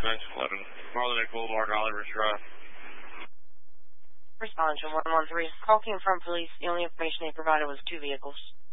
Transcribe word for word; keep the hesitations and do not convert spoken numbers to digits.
nine eleven. Marlin Lake Boulevard, Oliver's Drive. Respond to one one three. Call came from police. The only information they provided was two vehicles.